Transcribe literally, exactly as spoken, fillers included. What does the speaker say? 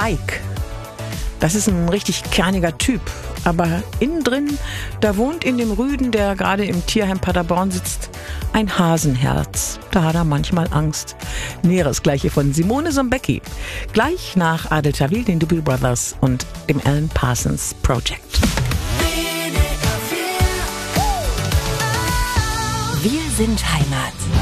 Spike. Das ist ein richtig kerniger Typ. Aber innen drin, da wohnt in dem Rüden, der gerade im Tierheim Paderborn sitzt, ein Hasenherz. Da hat er manchmal Angst. Näheres Gleiche von Simone Sombecki. Gleich nach Adel Tawil, den Doobie Brothers und dem Alan Parsons Project. Wir sind Heimat.